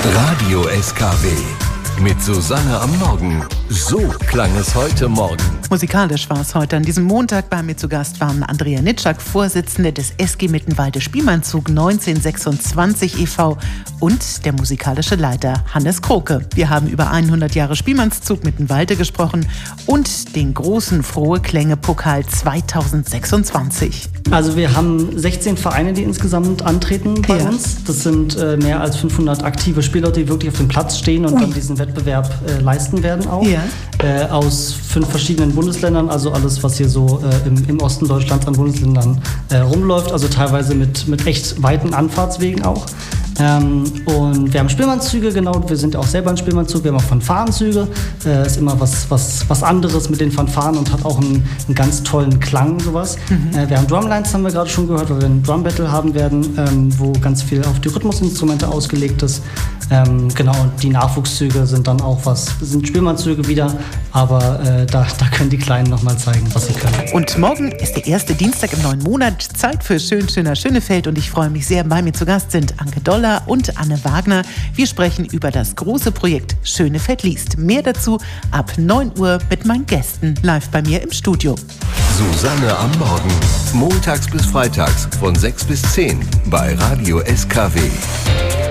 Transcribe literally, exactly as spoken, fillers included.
Radio S K W mit Susanne am Morgen. So klang es heute Morgen. Musikalisch war es heute. An diesem Montag bei mir zu Gast waren Andrea Nitschak, Vorsitzende des S G Mittenwalde Spielmannszug neunzehnhundertsechsundzwanzig e V und der musikalische Leiter Hannes Kroke. Wir haben über hundert Jahre Spielmannszug Mittenwalde gesprochen und den großen Frohe Klänge Pokal zweitausendsechsundzwanzig. Also wir haben sechzehn Vereine, die insgesamt antreten bei Ja. uns. Das sind äh, mehr als fünfhundert aktive Spieler, die wirklich auf dem Platz stehen und Ui. dann diesen Wettbewerb äh, leisten werden auch. Ja. Äh, aus fünf verschiedenen Bundesländern, also alles, was hier so äh, im, im Osten Deutschlands an Bundesländern äh, rumläuft, also teilweise mit, mit echt weiten Anfahrtswegen auch. Ähm, und wir haben Spielmannszüge, genau, wir sind auch selber ein Spielmannzug, wir haben auch Fanfarenzüge, äh, ist immer was, was, was anderes mit den Fanfaren und hat auch einen, einen ganz tollen Klang, sowas. Mhm. Äh, wir haben Drumlines, haben wir gerade schon gehört, weil wir ein Drum Battle haben werden, ähm, wo ganz viel auf die Rhythmusinstrumente ausgelegt ist. Ähm, genau, und die Nachwuchszüge sind dann auch was, sind Spielmannzüge wieder, aber äh, da, da können die Kleinen nochmal zeigen, was sie können. Und morgen ist der erste Dienstag im neuen Monat. Zeit für Schön, Schöner, Schönefeld. Und ich freue mich sehr. Bei mir zu Gast sind Anke Doller und Anne Wagner. Wir sprechen über das große Projekt Schönefeld liest. Mehr dazu ab neun Uhr mit meinen Gästen live bei mir im Studio. Susanne am Morgen. Montags bis freitags von sechs bis zehn bei Radio S K W.